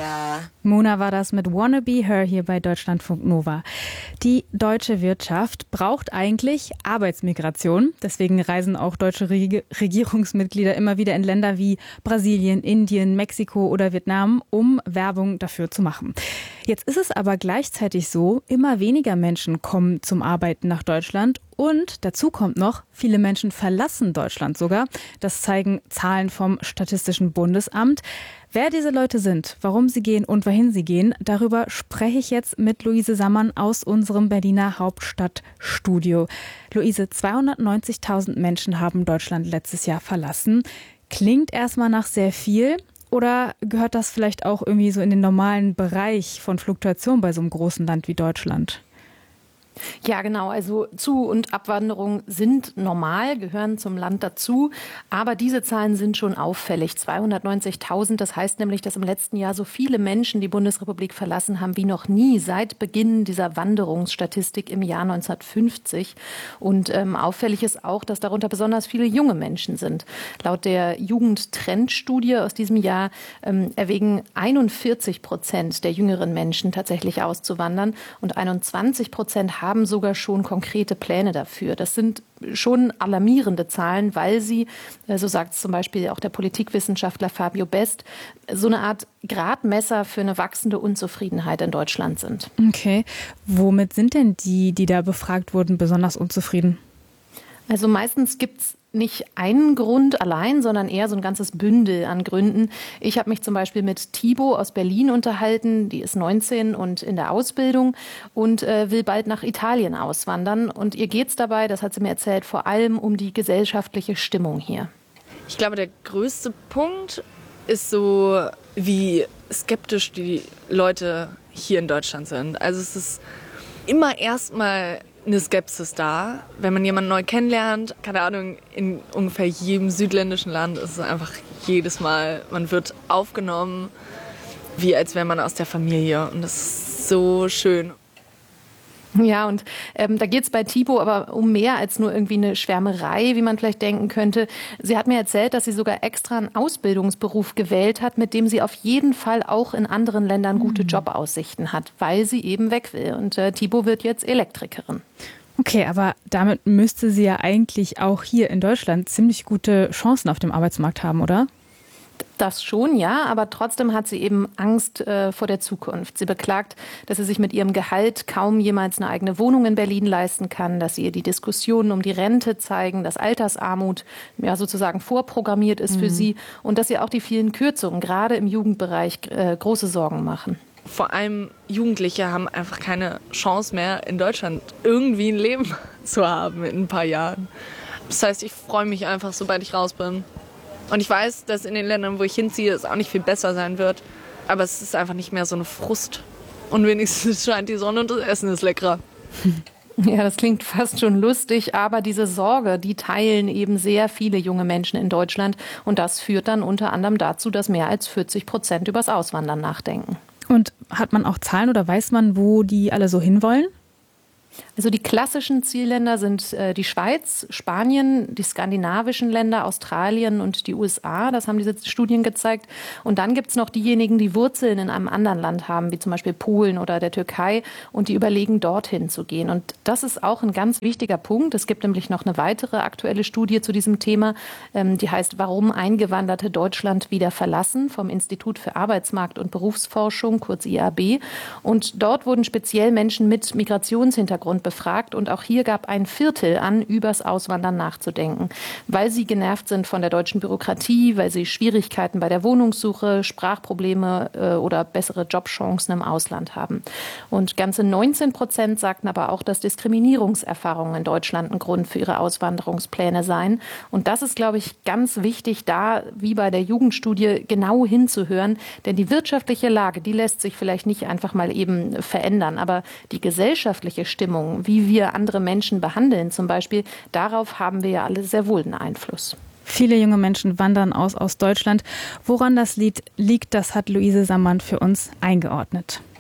Mona war das mit Wanna Be Her hier bei Deutschlandfunk Nova. Die deutsche Wirtschaft braucht eigentlich Arbeitsmigration. Deswegen reisen auch deutsche Regierungsmitglieder immer wieder in Länder wie Brasilien, Indien, Mexiko oder Vietnam, um Werbung dafür zu machen. Jetzt ist es aber gleichzeitig so, immer weniger Menschen kommen zum Arbeiten nach Deutschland. Und dazu kommt noch, viele Menschen verlassen Deutschland sogar. Das zeigen Zahlen vom Statistischen Bundesamt. Wer diese Leute sind, warum sie gehen und wohin sie gehen, darüber spreche ich jetzt mit Luise Sammann aus unserem Berliner Hauptstadtstudio. Luise, 290.000 Menschen haben Deutschland letztes Jahr verlassen. Klingt erstmal nach sehr viel. Oder gehört das vielleicht auch irgendwie so in den normalen Bereich von Fluktuation bei so einem großen Land wie Deutschland? Ja, genau. Also Zu- und Abwanderung sind normal, gehören zum Land dazu. Aber diese Zahlen sind schon auffällig. 290.000, das heißt nämlich, dass im letzten Jahr so viele Menschen die Bundesrepublik verlassen haben wie noch nie seit Beginn dieser Wanderungsstatistik im Jahr 1950. Und auffällig ist auch, dass darunter besonders viele junge Menschen sind. Laut der Jugendtrendstudie aus diesem Jahr erwägen 41% der jüngeren Menschen tatsächlich auszuwandern und 21% haben sogar schon konkrete Pläne dafür. Das sind schon alarmierende Zahlen, weil sie, so sagt es zum Beispiel auch der Politikwissenschaftler Fabio Best, so eine Art Gradmesser für eine wachsende Unzufriedenheit in Deutschland sind. Okay, womit sind denn die da befragt wurden, besonders unzufrieden? Also meistens gibt es nicht einen Grund allein, sondern eher so ein ganzes Bündel an Gründen. Ich habe mich zum Beispiel mit Thibaut aus Berlin unterhalten. Die ist 19 und in der Ausbildung und will bald nach Italien auswandern. Und ihr geht es dabei, das hat sie mir erzählt, vor allem um die gesellschaftliche Stimmung hier. Ich glaube, der größte Punkt ist so, wie skeptisch die Leute hier in Deutschland sind. Also es ist immer erstmal eine Skepsis da, wenn man jemanden neu kennenlernt. Keine Ahnung, in ungefähr jedem südländischen Land ist es einfach jedes Mal, man wird aufgenommen, wie als wäre man aus der Familie. Und das ist so schön. Ja, und da geht es bei Thibaut aber um mehr als nur irgendwie eine Schwärmerei, wie man vielleicht denken könnte. Sie hat mir erzählt, dass sie sogar extra einen Ausbildungsberuf gewählt hat, mit dem sie auf jeden Fall auch in anderen Ländern gute Jobaussichten hat, weil sie eben weg will. Und Thibaut wird jetzt Elektrikerin. Okay, aber damit müsste sie ja eigentlich auch hier in Deutschland ziemlich gute Chancen auf dem Arbeitsmarkt haben, oder? Das schon, ja, aber trotzdem hat sie eben Angst vor der Zukunft. Sie beklagt, dass sie sich mit ihrem Gehalt kaum jemals eine eigene Wohnung in Berlin leisten kann, dass ihr die Diskussionen um die Rente zeigen, dass Altersarmut ja sozusagen vorprogrammiert ist für sie und dass ihr auch die vielen Kürzungen gerade im Jugendbereich große Sorgen machen. Vor allem Jugendliche haben einfach keine Chance mehr, in Deutschland irgendwie ein Leben zu haben in ein paar Jahren. Das heißt, ich freue mich einfach, sobald ich raus bin. Und ich weiß, dass in den Ländern, wo ich hinziehe, es auch nicht viel besser sein wird. Aber es ist einfach nicht mehr so eine Frust. Und wenigstens scheint die Sonne und das Essen ist leckerer. Ja, das klingt fast schon lustig, aber diese Sorge, die teilen eben sehr viele junge Menschen in Deutschland. Und das führt dann unter anderem dazu, dass mehr als 40% übers Auswandern nachdenken. Und hat man auch Zahlen oder weiß man, wo die alle so hinwollen? Also die klassischen Zielländer sind die Schweiz, Spanien, die skandinavischen Länder, Australien und die USA. Das haben diese Studien gezeigt. Und dann gibt es noch diejenigen, die Wurzeln in einem anderen Land haben, wie zum Beispiel Polen oder der Türkei. Und die überlegen, dorthin zu gehen. Und das ist auch ein ganz wichtiger Punkt. Es gibt nämlich noch eine weitere aktuelle Studie zu diesem Thema. Die heißt, warum Eingewanderte Deutschland wieder verlassen, vom Institut für Arbeitsmarkt- und Berufsforschung, kurz IAB. Und dort wurden speziell Menschen mit Migrationshintergrund befragt und auch hier gab ein Viertel an, übers Auswandern nachzudenken, weil sie genervt sind von der deutschen Bürokratie, weil sie Schwierigkeiten bei der Wohnungssuche, Sprachprobleme oder bessere Jobchancen im Ausland haben. Und ganze 19% sagten aber auch, dass Diskriminierungserfahrungen in Deutschland ein Grund für ihre Auswanderungspläne seien. Und das ist, glaube ich, ganz wichtig, da wie bei der Jugendstudie genau hinzuhören, denn die wirtschaftliche Lage, die lässt sich vielleicht nicht einfach mal eben verändern, aber die gesellschaftliche Stimmung, wie wir andere Menschen behandeln zum Beispiel, darauf haben wir ja alle sehr wohl einen Einfluss. Viele junge Menschen wandern aus Deutschland. Woran das liegt, das hat Luise Sammann für uns eingeordnet.